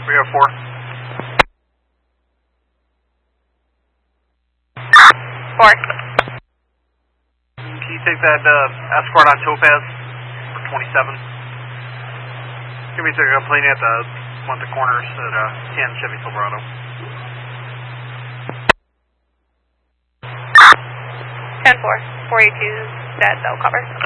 304. Four. Can you take that Escort on Topaz for 27? Give me a plane at one of the corners at 10 Chevy Silverado. 10-4. 482 dead, they'll cover.